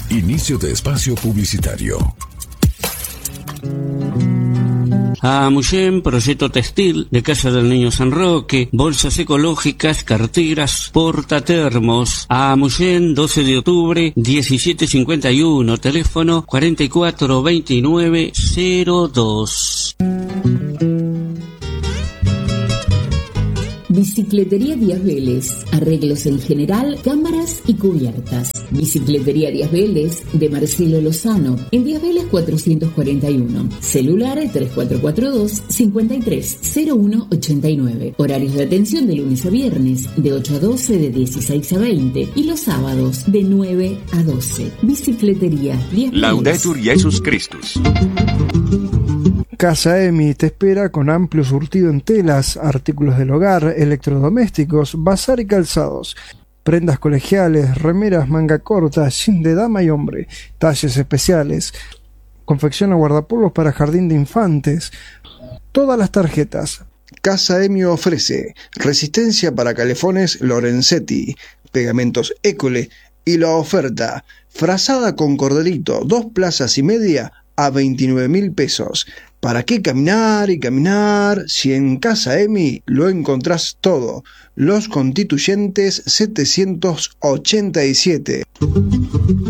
Inicio de espacio publicitario. A Muyen, proyecto textil de Casa del Niño San Roque, bolsas ecológicas, carteras, portatermos. A Muyen, 12 de octubre, 1751, teléfono 442902. Bicicletería Díaz Vélez, arreglos en general, cámaras y cubiertas. Bicicletería Díaz Vélez de Marcelo Lozano, en Díaz Vélez 441. Celular 3442-530189. Horarios de atención de lunes a viernes, de 8 a 12, de 16 a 20. Y los sábados, de 9 a 12. Bicicletería Díaz Vélez. Laudetur Jesus Christus. Casa Emi te espera con amplio surtido en telas, artículos del hogar, electrodomésticos, bazar y calzados. Prendas colegiales, remeras manga corta, jean de dama y hombre, talles especiales. Confecciona guardapolvos para jardín de infantes. Todas las tarjetas. Casa Emi ofrece resistencia para calefones Lorenzetti, pegamentos École y la oferta frazada con cordelito, 2 plazas y media a 29.000 pesos. ¿Para qué caminar y caminar si en Casa Emi lo encontrás todo? Los Constituyentes 787.